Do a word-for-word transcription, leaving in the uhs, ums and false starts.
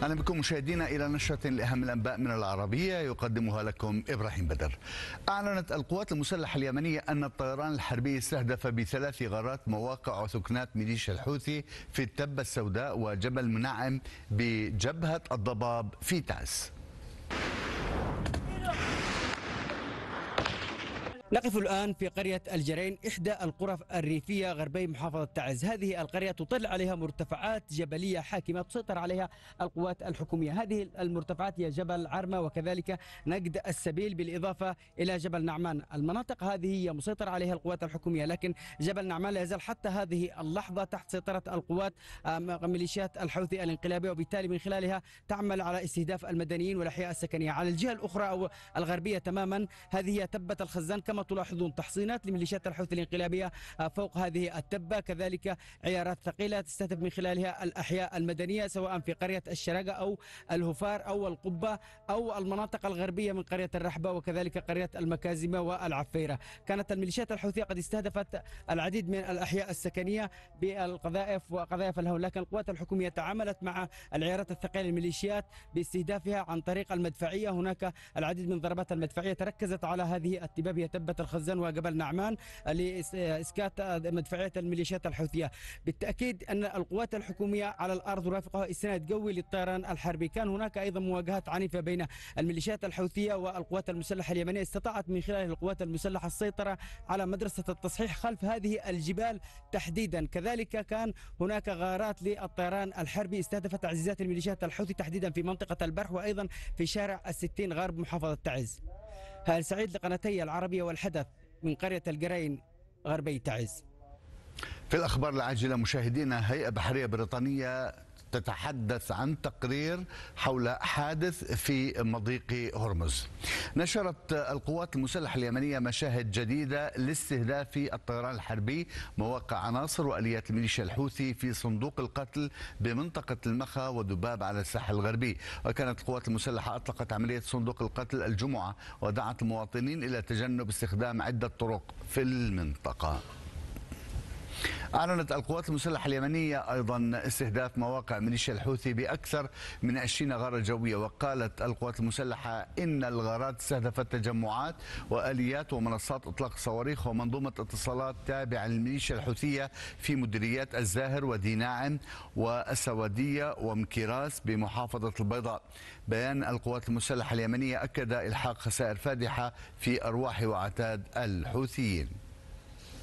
أهلا بكم مشاهدينا إلى نشرة لأهم الأنباء من العربية يقدمها لكم إبراهيم بدر. أعلنت القوات المسلحة اليمنية أن الطيران الحربي استهدف بثلاث غارات مواقع وسكنات ميليشيا الحوثي في التبة السوداء وجبل منعم بجبهة الضباب في تعز. نقف الآن في قرية الجرين إحدى القرى الريفية غربي محافظة تعز. هذه القرية تطل عليها مرتفعات جبلية حاكمة تسيطر عليها القوات الحكومية. هذه المرتفعات هي جبل عرمة وكذلك نقد السبيل بالإضافة إلى جبل نعمان. المناطق هذه هي مسيطر عليها القوات الحكومية، لكن جبل نعمان لا يزال حتى هذه اللحظة تحت سيطرة القوات ميليشيات الحوثي الانقلابية، وبالتالي من خلالها تعمل على استهداف المدنيين والأحياء السكنية. على الجهة الأخرى أو الغربية تماما هذه هي تبة الخزان، كما تلاحظون تحصينات لميليشيات الحوثي الانقلابية فوق هذه التبة، كذلك عيارات ثقيلة تستهدف من خلالها الأحياء المدنية سواء في قرية الشرقة أو الهفار أو القبة أو المناطق الغربية من قرية الرحبة وكذلك قرية المكازمة والعفيرة. كانت الميليشيات الحوثية قد استهدفت العديد من الأحياء السكنية بالقذائف وقذائف الهون، لكن القوات الحكومية تعاملت مع العيارات الثقيلة للميليشيات باستهدافها عن طريق المدفعية. هناك العديد من ضربات المدفعية تركزت على هذه التباب، هي تبة الخزان وجبل نعمان لإسكات مدفعية الميليشيات الحوثية. بالتأكيد أن القوات الحكومية على الأرض رافقها إسناد قوي للطيران الحربي. كان هناك أيضا مواجهات عنيفة بين الميليشيات الحوثية والقوات المسلحة اليمنية، استطاعت من خلال القوات المسلحة السيطرة على مدرسة التصحيح خلف هذه الجبال تحديدا. كذلك كان هناك غارات للطيران الحربي استهدفت تعزيزات الميليشيات الحوثي تحديدا في منطقة البرح وأيضا في شارع الستين غرب محافظة تعز. هل سعيد لقناتي العربية والحدث من قرية الجرين غربي تعز. في الأخبار العاجلة مشاهدينا، هيئة بحرية بريطانية تتحدث عن تقرير حول حادث في مضيق هرمز. نشرت القوات المسلحة اليمنية مشاهد جديدة لاستهداف الطيران الحربي مواقع عناصر وآليات الميليشيا الحوثي في صندوق القتل بمنطقة المخا ودباب على الساحل الغربي. وكانت القوات المسلحة أطلقت عملية صندوق القتل الجمعة ودعت المواطنين إلى تجنب استخدام عدة طرق في المنطقة. أعلنت القوات المسلحة اليمنية أيضا استهداف مواقع ميليشيا الحوثي بأكثر من عشرين غارة جوية. وقالت القوات المسلحة إن الغارات استهدفت تجمعات وآليات ومنصات إطلاق صواريخ ومنظومة اتصالات تابعة للميليشيا الحوثية في مديريات الزاهر وديناعم والسوادية ومكيراس بمحافظة البيضاء. بيان القوات المسلحة اليمنية أكد إلحاق خسائر فادحة في أرواح وعتاد الحوثيين.